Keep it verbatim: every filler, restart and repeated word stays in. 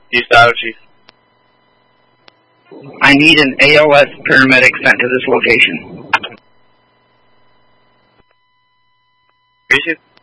East Iowa, Chief. I need an A L S paramedic sent to this location. Appreciate